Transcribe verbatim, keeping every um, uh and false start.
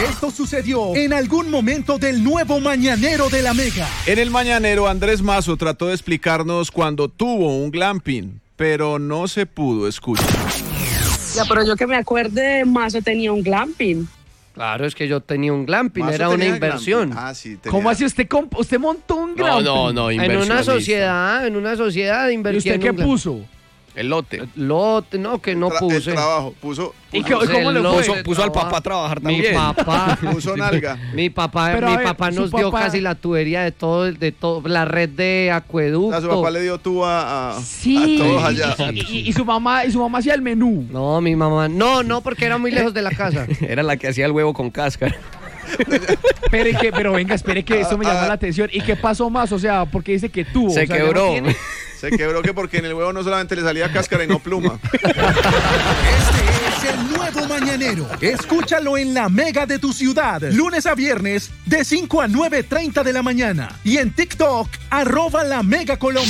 Esto sucedió en algún momento del nuevo Mañanero de la Mega. En el Mañanero, Andrés Mazo trató de explicarnos cuando tuvo un glamping, pero no se pudo escuchar. Ya, pero yo que me acuerde, Mazo tenía un glamping. Claro, es que yo tenía un glamping, Mazo era una tenía inversión. glamping. Ah, sí, tenía. ¿Cómo así usted comp- usted montó un glamping? No, no, no, En inversionista. una sociedad, en una sociedad ¿Y invertí usted en qué un glamping. puso? El lote. Lote, no, que no Tra- puse. El trabajo, puso, ¿Y puso, qué- cómo le fue? Puso, puso al papá a trabajar Mi también. papá. puso nalga. Mi papá, Pero, mi a ver, papá su nos dio papá- casi la tubería de todo, de todo, la red de A acueducto. su papá le dio tú a, a, Sí. a todos allá. Y, y- y su mamá, y su mamá hacía el menú. No, mi mamá, no, no, porque era muy lejos de la casa. Era la que hacía el huevo con cáscara. Espere que, pero venga, espere que eso me llama Ah. la atención. ¿Y qué pasó más? O sea, porque dice que tuvo. Se o sea, ya no quebró. tiene. Se quebró que porque en el huevo no solamente le salía cáscara y no pluma. Este es el nuevo Mañanero. Escúchalo en la Mega de tu ciudad. Lunes a viernes de cinco a nueve treinta de la mañana. Y en TikTok, arroba la Mega Colombia.